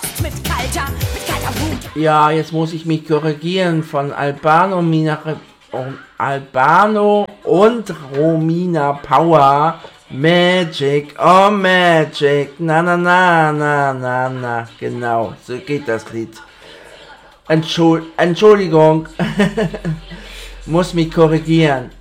Mit kalter Wut. Ja, jetzt muss ich mich korrigieren von Albano und Romina Power. Magic, oh Magic, na, genau, so geht das Lied. Entschuldigung, muss mich korrigieren.